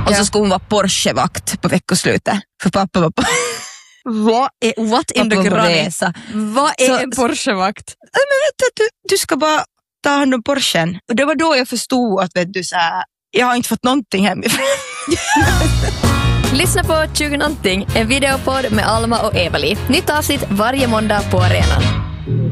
Och så skulle hon vara Porsche-vakt på veckoslutet. För pappa var på... What in the granny? Vad är en Porsche-vakt? Du ska bara ta hand om Porschen. Och det var då jag förstod att så här, jag har inte fått någonting hemifrån. Lyssna på 20 någonting, en videopodd med Alma och Evali. Nytt avsnitt varje måndag på arenan.